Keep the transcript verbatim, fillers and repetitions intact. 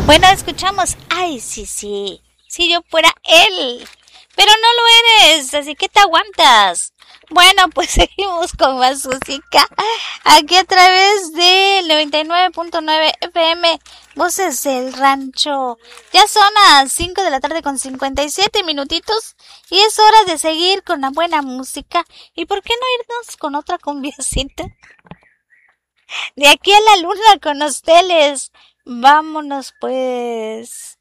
Bueno, escuchamos. Ay, sí, sí. Si yo fuera él. Pero no lo eres, así que te aguantas. Bueno, pues seguimos con más música. Aquí a través del noventa y nueve punto nueve F M, Voces del Rancho. Ya son las cinco de la tarde con cincuenta y siete minutitos. Y es hora de seguir con la buena música. ¿Y por qué no irnos con otra cumbiacita? De aquí a la luna con ustedes. Vámonos pues.